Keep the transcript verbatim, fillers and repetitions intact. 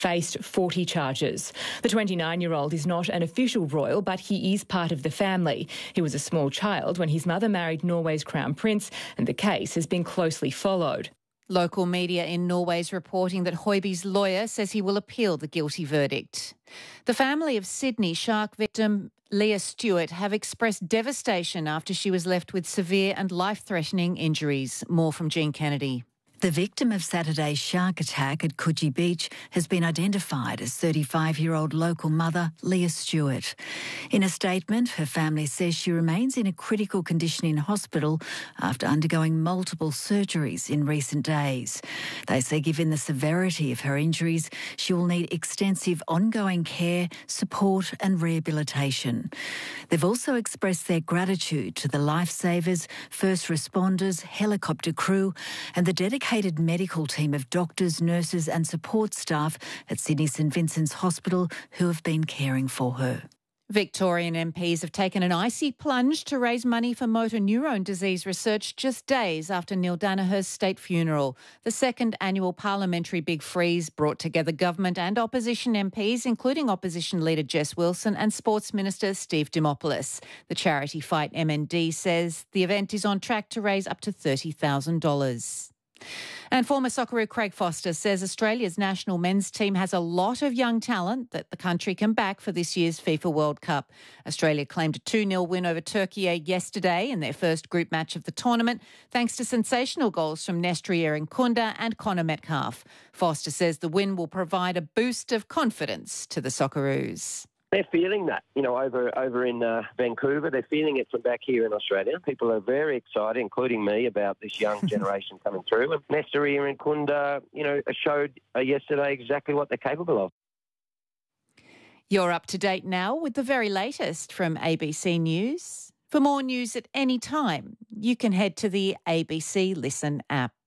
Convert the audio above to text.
faced forty charges. The twenty-nine-year-old is not an official royal, but he is part of the family. He was a small child when his mother married Norway's crown prince, and the case has been closely followed. Local media in Norway is reporting that Høiby's lawyer says he will appeal the guilty verdict. The family of Sydney shark victim Leah Stewart have expressed devastation after she was left with severe and life-threatening injuries. More from Jean Kennedy. The victim of Saturday's shark attack at Coogee Beach has been identified as thirty-five-year-old local mother Leah Stewart. In a statement, her family says she remains in a critical condition in hospital after undergoing multiple surgeries in recent days. They say given the severity of her injuries, she will need extensive ongoing care, support and rehabilitation. They've also expressed their gratitude to the lifesavers, first responders, helicopter crew and the dedicated medical team of doctors, nurses and support staff at Sydney St Vincent's Hospital who have been caring for her. Victorian M Ps have taken an icy plunge to raise money for motor neurone disease research just days after Neil Daniher's state funeral. The second annual parliamentary Big Freeze brought together government and opposition M Ps, including opposition leader Jess Wilson and Sports Minister Steve Dimopoulos. The charity Fight M N D says the event is on track to raise up to thirty thousand dollars. And former Socceroo Craig Foster says Australia's national men's team has a lot of young talent that the country can back for this year's FIFA World Cup. Australia claimed a two nil win over Turkey yesterday in their first group match of the tournament, thanks to sensational goals from Nestri Irinkunda and Connor Metcalfe. Foster says the win will provide a boost of confidence to the Socceroos. They're feeling that, you know, over over in uh, Vancouver. They're feeling it from back here in Australia. People are very excited, including me, about this young generation coming through. And Nestri Irinkunda, you know, showed uh, yesterday exactly what they're capable of. You're up to date now with the very latest from A B C News. For more news at any time, you can head to the A B C Listen app.